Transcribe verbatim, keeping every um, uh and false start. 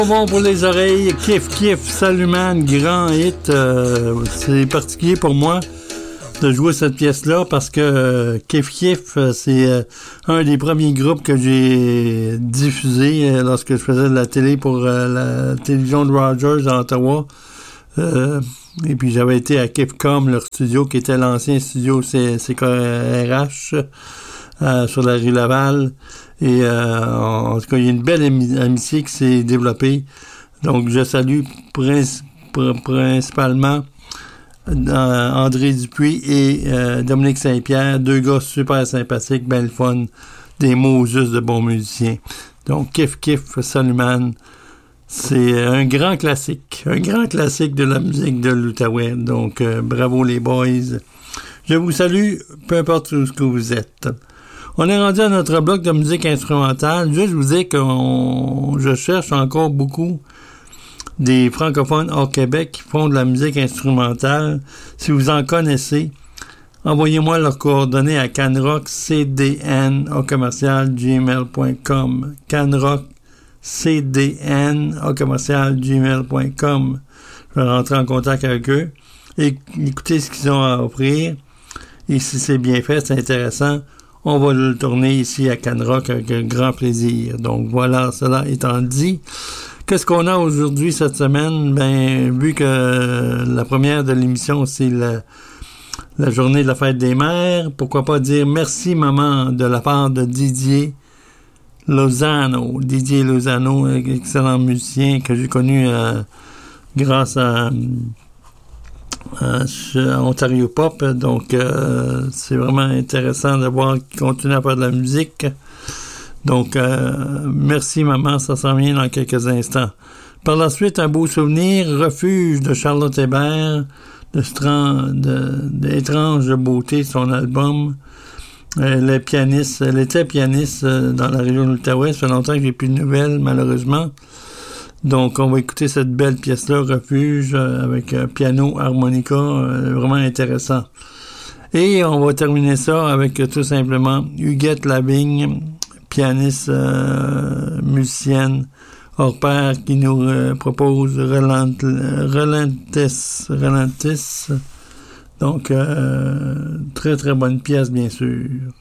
Bon pour les oreilles, Kif Kif, Saluman, grand hit. Euh, c'est particulier pour moi de jouer cette pièce-là parce que euh, Kif Kif, c'est euh, un des premiers groupes que j'ai diffusé euh, lorsque je faisais de la télé pour euh, la télévision de Rogers à Ottawa. Euh, et puis j'avais été à Kifcom, leur studio qui était l'ancien studio C K R H euh, sur la rue Laval. Et euh, en tout cas, il y a une belle ami- amitié qui s'est développée. Donc, je salue princi- pr- principalement euh, André Dupuis et euh, Dominique Saint-Pierre, deux gars super sympathiques, belle fun, des mots juste de bons musiciens. Donc, Kif Kif, Saluman, c'est un grand classique, un grand classique de la musique de l'Outaouais. Donc, euh, bravo les boys. Je vous salue, peu importe où ce que vous êtes. On est rendu à notre bloc de musique instrumentale. Juste vous dire que on, je cherche encore beaucoup des francophones hors Québec qui font de la musique instrumentale. Si vous en connaissez, envoyez-moi leurs coordonnées à canrockcdn au commercial gmail point com. canrockcdn au commercial gmail point com. Je vais rentrer en contact avec eux et écouter ce qu'ils ont à offrir. Et si c'est bien fait, c'est intéressant, on va le tourner ici à Canrock avec un grand plaisir. Donc voilà, cela étant dit, qu'est-ce qu'on a aujourd'hui cette semaine? Ben, vu que la première de l'émission, c'est la, la journée de la fête des mères, pourquoi pas dire merci maman de la part de Didier Lozano. Didier Lozano, excellent musicien que j'ai connu euh, grâce à... à Ontario Pop, donc euh, c'est vraiment intéressant de voir qu'il continue à faire de la musique. Donc euh, merci maman, ça s'en vient dans quelques instants. Par la suite, un beau souvenir, Refuge de Charlotte Hébert, de, stran- de, d'étrange beauté, son album. Elle est pianiste, elle était pianiste dans la région de l'Outaouais, ça fait longtemps que j'ai plus de nouvelles malheureusement. Donc, on va écouter cette belle pièce-là, Refuge, euh, avec euh, piano, harmonica, euh, vraiment intéressant. Et on va terminer ça avec euh, tout simplement Huguette Lavigne, pianiste, euh, musicienne, hors pair, qui nous euh, propose Relent- Relentis, Relentis. Donc, euh, très très bonne pièce, bien sûr.